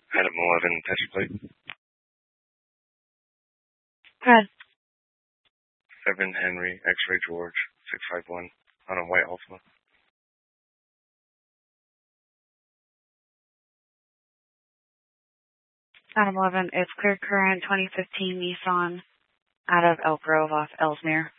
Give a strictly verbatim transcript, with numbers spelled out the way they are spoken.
Adam eleven, test plate. Good. seven Henry, X-ray George, six five one, on a white Altima. Adam eleven, it's clear current twenty fifteen Nissan out of Elk Grove off Ellesmere.